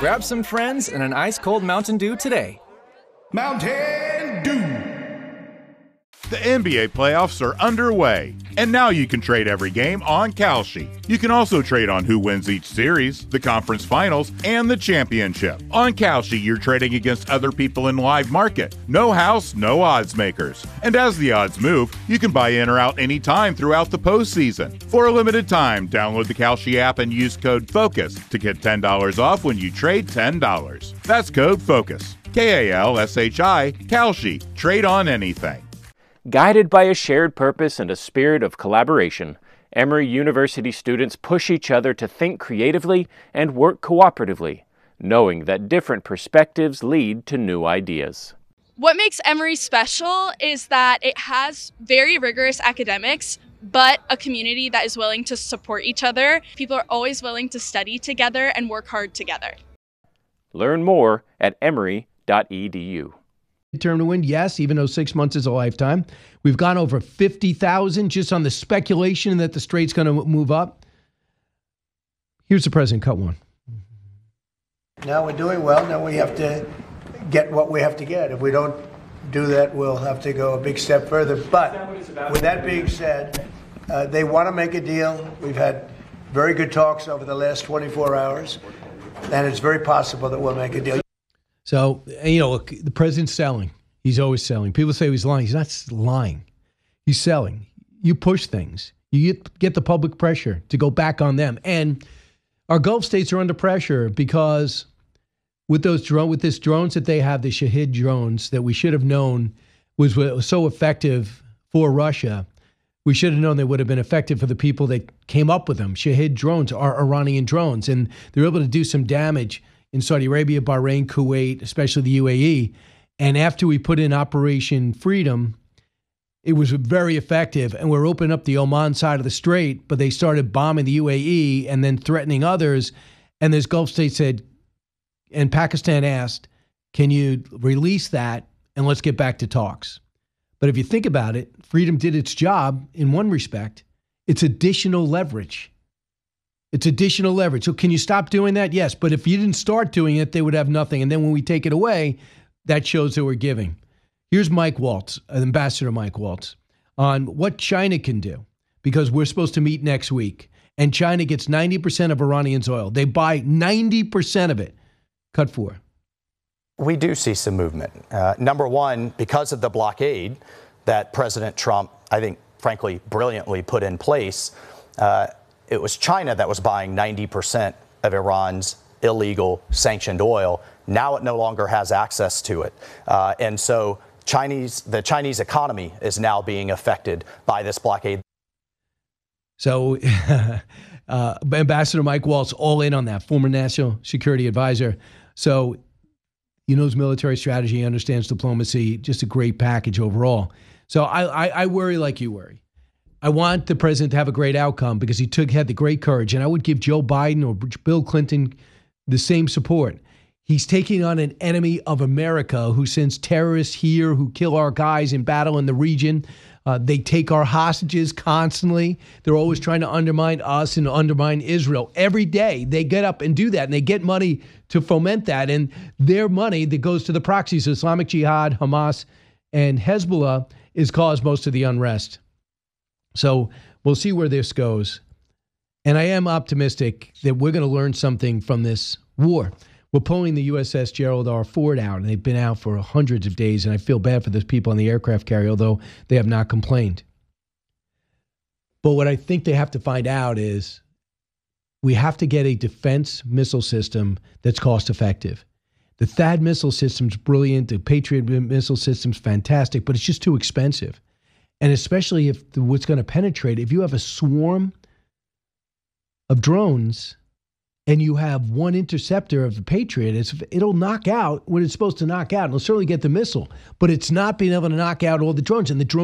Grab some friends and an ice-cold Mountain Dew today. Mountain Dew. The NBA playoffs are underway, and now you can trade every game on Kalshi. You can also trade on who wins each series, the conference finals, and the championship. On Kalshi, you're trading against other people in live market. No house, no odds makers. And as the odds move, you can buy in or out anytime throughout the postseason. For a limited time, download the Kalshi app and use code FOCUS to get $10 off when you trade $10. That's code FOCUS. Kalshi, Kalshi. Trade on anything. Guided by a shared purpose and a spirit of collaboration, Emory University students push each other to think creatively and work cooperatively, knowing that different perspectives lead to new ideas. What makes Emory special is that it has very rigorous academics, but a community that is willing to support each other. People are always willing to study together and work hard together. Learn more at emory.edu. Term to win, yes, even though 6 months is a lifetime. We've gone over 50,000 just on the speculation that the straight's going to move up. Here's the president, cut one. Now we're doing well. Now we have to get what we have to get. If we don't do that, we'll have to go a big step further. But with that being said, they want to make a deal. We've had very good talks over the last 24 hours, and it's very possible that we'll make a deal. So, look, the president's selling. He's always selling. People say he's lying. He's not lying. He's selling. You push things. You get the public pressure to go back on them. And our Gulf states are under pressure because with these drones that they have, the Shahed drones that we should have known was so effective for Russia, we should have known they would have been effective for the people that came up with them. Shahed drones are Iranian drones, and they're able to do some damage in Saudi Arabia, Bahrain, Kuwait, especially the UAE. And after we put in Operation Freedom, it was very effective. And we're opening up the Oman side of the strait, but they started bombing the UAE and then threatening others. And this Gulf state said, and Pakistan asked, can you release that and let's get back to talks? But if you think about it, Freedom did its job in one respect. It's additional leverage. It's additional leverage. So can you stop doing that? Yes. But if you didn't start doing it, they would have nothing. And then when we take it away, that shows that we're giving. Here's Mike Waltz, Ambassador Mike Waltz, on what China can do, because we're supposed to meet next week. And China gets 90% of Iranian's oil. They buy 90% of it. Cut 4. We do see some movement. Number one, because of the blockade that President Trump, I think, frankly, brilliantly put in place, it was China that was buying 90% of Iran's illegal sanctioned oil. Now it no longer has access to it. And so the Chinese economy is now being affected by this blockade. So Ambassador Mike Waltz, all in on that, former national security advisor. So he knows military strategy, he understands diplomacy, just a great package overall. So I worry like you worry. I want the president to have a great outcome because he had the great courage. And I would give Joe Biden or Bill Clinton the same support. He's taking on an enemy of America who sends terrorists here, who kill our guys in battle in the region. They take our hostages constantly. They're always trying to undermine us and undermine Israel. Every day they get up and do that, and they get money to foment that. And their money that goes to the proxies, Islamic Jihad, Hamas, and Hezbollah, is caused most of the unrest. So we'll see where this goes. And I am optimistic that we're going to learn something from this war. We're pulling the USS Gerald R. Ford out, and they've been out for hundreds of days, and I feel bad for those people on the aircraft carrier, although they have not complained. But what I think they have to find out is we have to get a defense missile system that's cost-effective. The THAAD missile system's brilliant. The Patriot missile system's fantastic, but it's just too expensive. And especially if what's going to penetrate, if you have a swarm of drones and you have one interceptor of the Patriot, it'll knock out what it's supposed to knock out. It'll certainly get the missile, but it's not being able to knock out all the drones. And the drones